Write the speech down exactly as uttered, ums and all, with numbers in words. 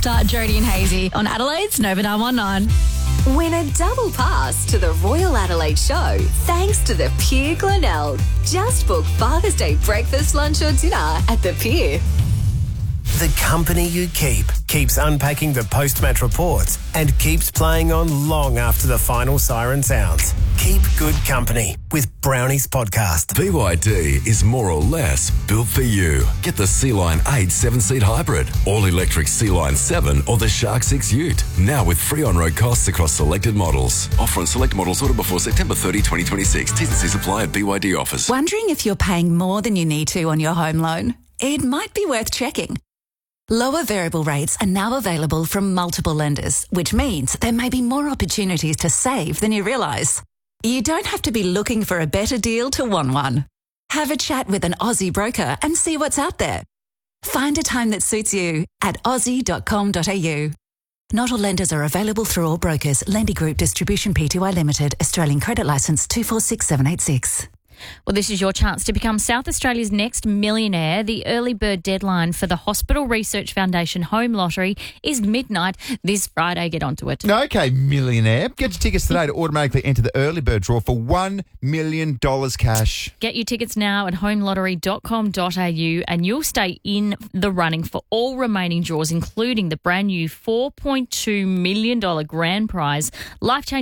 Carter, Jody and Hazy on Adelaide's Nova nine one nine. Win a double pass to the Royal Adelaide Show thanks to the Pier Glenelg. Just book Father's Day breakfast, lunch or dinner at the Pier. The company you keep keeps unpacking the post-match reports and keeps playing on long after the final siren sounds. Keep good company with Brownies Podcast. B Y D is more or less built for you. Get the Sea-Line eight seven-seat hybrid, all-electric Sea-Line seven or the Shark six Ute. Now with free on-road costs across selected models. Offer on select models ordered before September thirtieth, twenty twenty-six. T's and C's apply at B Y D offers. Wondering if you're paying more than you need to on your home loan? It might be worth checking. Lower variable rates are now available from multiple lenders, which means there may be more opportunities to save than you realise. You don't have to be looking for a better deal to want one. Have a chat with an Aussie broker and see what's out there. Find a time that suits you at aussie dot com dot a u. Not all lenders are available through all brokers. Lendy Group Distribution Pty Limited, Australian Credit Licence two four six seven eight six. Well, this is your chance to become South Australia's next millionaire. The early bird deadline for the Hospital Research Foundation Home Lottery is midnight this Friday. Get onto it. Okay, millionaire. Get your tickets today to automatically enter the early bird draw for one million dollars cash. Get your tickets now at home lottery dot com dot a u and you'll stay in the running for all remaining draws, including the brand new four point two million dollars grand prize, life-changing